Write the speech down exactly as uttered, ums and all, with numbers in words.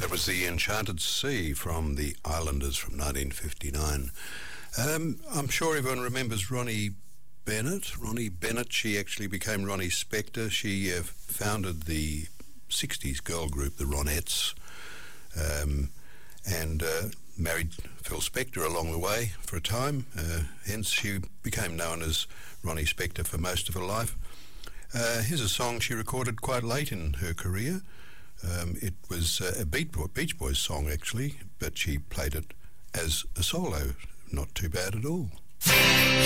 Was the Enchanted Sea from the Islanders from nineteen fifty-nine. Um, I'm sure everyone remembers Ronnie Bennett. Ronnie Bennett, she actually became Ronnie Spector. She uh, founded the sixties girl group, the Ronettes, um, and uh, married Phil Spector along the way for a time. Uh, hence, she became known as Ronnie Spector for most of her life. Uh, here's a song she recorded quite late in her career. Um, it was uh, a Beach, Boy, Beach Boys song, actually, but she played it as a solo. Not too bad at all.